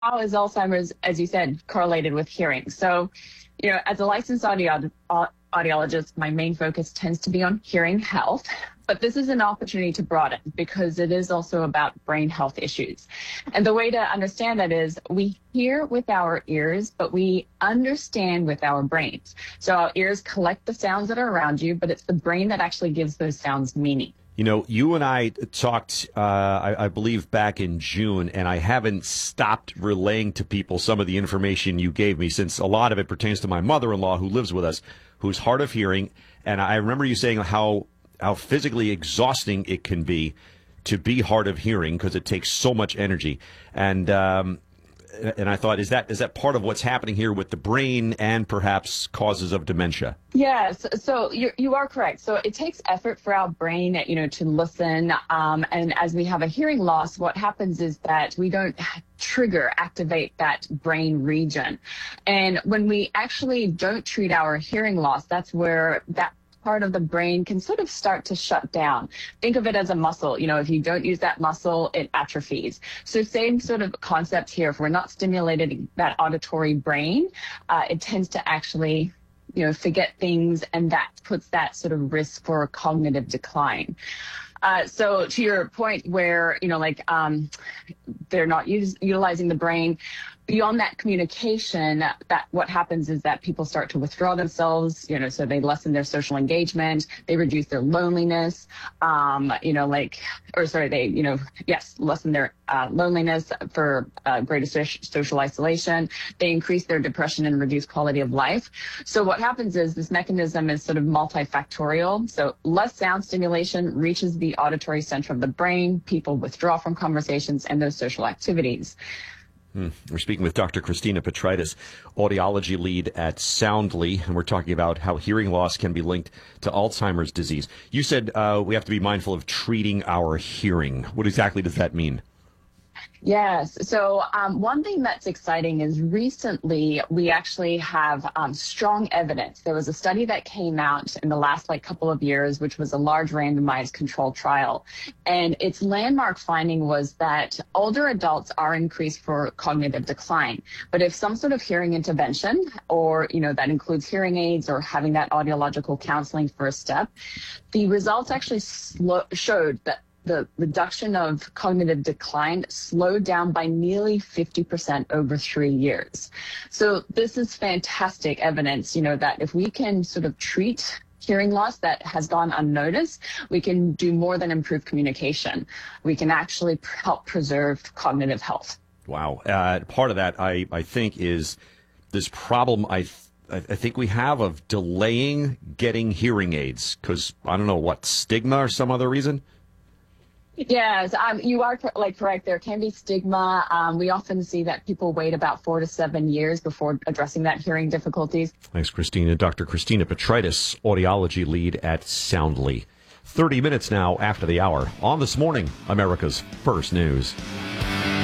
how is Alzheimer's, as you said, correlated with hearing? So, as a licensed audiologist, my main focus tends to be on hearing health, but this is an opportunity to broaden because it is also about brain health issues. And the way to understand that is we hear with our ears, but we understand with our brains. So our ears collect the sounds that are around you, but it's the brain that actually gives those sounds meaning. You and I talked, I believe, back in June, and I haven't stopped relaying to people some of the information you gave me, since a lot of it pertains to my mother-in-law who lives with us, who's hard of hearing. And I remember you saying how physically exhausting it can be to be hard of hearing because it takes so much energy. And I thought, is that part of what's happening here with the brain and perhaps causes of dementia? Yes, so you are correct. So it takes effort for our brain, to listen. And as we have a hearing loss, what happens is that we don't activate that brain region. And when we actually don't treat our hearing loss, that's where that part of the brain can sort of start to shut down. Think of it as a muscle. If you don't use that muscle, it atrophies. So same sort of concept here. If we're not stimulating that auditory brain, it tends to actually, forget things, and that puts that sort of risk for cognitive decline. So to your point where, they're not utilizing the brain, beyond that communication, that what happens is that people start to withdraw themselves, so they lessen their social engagement, they reduce their loneliness, lessen their loneliness for greater social isolation. They increase their depression and reduce quality of life. So what happens is this mechanism is sort of multifactorial. So less sound stimulation reaches the auditory center of the brain. People withdraw from conversations and those social activities. We're speaking with Dr. Christina Petrides, audiology lead at Soundly, and we're talking about how hearing loss can be linked to Alzheimer's disease. You said we have to be mindful of treating our hearing. What exactly does that mean? Yes. So one thing that's exciting is recently we actually have strong evidence. There was a study that came out in the last couple of years, which was a large randomized controlled trial. And its landmark finding was that older adults are increased for cognitive decline. But if some sort of hearing intervention or, that includes hearing aids or having that audiological counseling first step, the results actually showed that the reduction of cognitive decline slowed down by nearly 50% over 3 years. So this is fantastic evidence, that if we can sort of treat hearing loss that has gone unnoticed, we can do more than improve communication. We can actually help preserve cognitive health. Wow. Part of that, I think, is this problem I think we have of delaying getting hearing aids because, I don't know, stigma or some other reason? Yes, you are correct. There can be stigma. We often see that people wait about 4 to 7 years before addressing that hearing difficulties. Thanks, Christina. Dr. Christina Petrides, audiology lead at Soundly. 30 minutes now after the hour on This Morning, America's First News.